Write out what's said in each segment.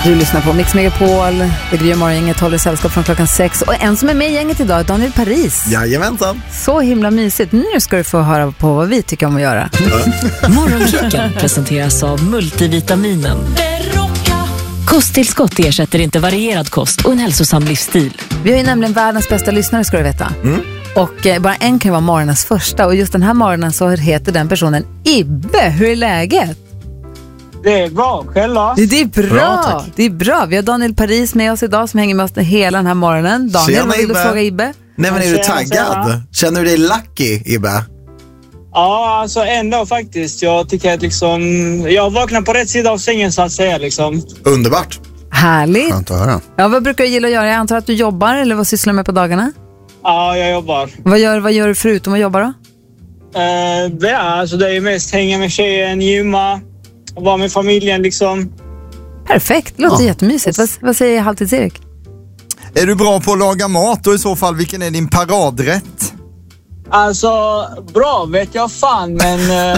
Du lyssnar på Mix Megapol. Det blir morgongänget, håller sällskap från klockan 6. Och en som är med i gänget idag är Daniel Paris. Jajamensan. Så himla mysigt. Nu ska du få höra på vad vi tycker om att göra. Morgonkicken presenteras av multivitaminen. Kosttillskott ersätter inte varierad kost och en hälsosam livsstil. Vi har ju nämligen världens bästa lyssnare, ska du veta. Och bara en kan ju vara morgonens första. Och just den här morgonen så heter den personen Ibbe. Hur är läget? Det är bra, själva. Det är bra. Bra, Det är bra. Vi har Daniel Paris med oss idag som hänger med oss hela den här morgonen. Daniel, Tjena, vad vill du Ibbe. fråga Ibbe? Nej, men är du taggad? Tjena. Känner du dig lucky, Ibbe? Ja, alltså ändå faktiskt. Jag tycker att liksom... Jag vaknar på rätt sida av sängen så att säga liksom. Underbart. Härligt. Skönt att höra. Ja, vad brukar du gilla att göra? Jag antar att du jobbar eller vad sysslar du med på dagarna? Ja, jag jobbar. Vad gör du förutom att jobba då? Det är mest hänga med tjejen, gymma, vara med familjen liksom. Perfekt, låter jättemysigt. Vad säger Halvtids-Erik? Är du bra på att laga mat och i så fall vilken är din paradrätt? Alltså, bra vet jag fan, men...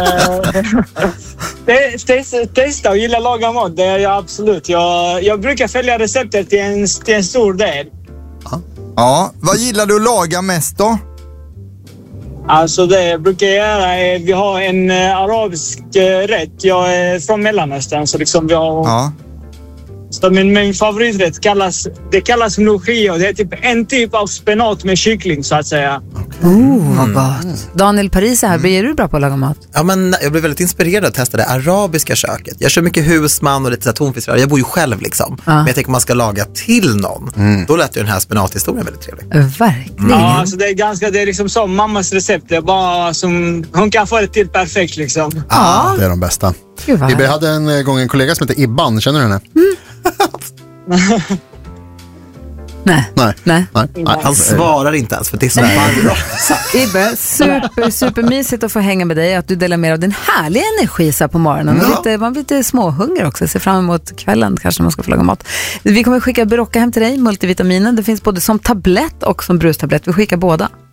testa och gilla laga mat, det är jag absolut. Jag brukar följa receptet till en stor del. Ja, vad gillar du att laga mest då? Alltså det jag brukar göra är, vi har en arabisk rätt. Jag är från Mellanöstern så liksom vi har... Ja. Så min favoriträtt kallas mlouchi och det är typ en typ av spenat med kyckling så att säga. Vad gott. Daniel Paris är här. Är du bra på att laga mat? Ja, men jag blev väldigt inspirerad att testa det arabiska köket. Jag kör mycket husman och lite tonfisk. Jag bor ju själv liksom. Men jag tänker om man ska laga till någon. Då lät ju den här spenathistorien väldigt trevlig. Verkligen. Ja, alltså det är liksom som mammas recept. Det är bara som hon kan få det till perfekt liksom. Det är de bästa. Gud, vad Vi hade en gång en kollega som heter Ibban, känner du henne? Nej. Han svarar inte ens för det är så bara Ibbe, supermysigt att få hänga med dig. Att du delar med dig av din härliga energi så här på morgonen. Man blir lite småhungrig också. Ser fram emot kvällen kanske när man ska få laga mat. Vi kommer skicka Berocca hem till dig, multivitaminen. Det finns både som tablett och som brustablett. Vi skickar båda.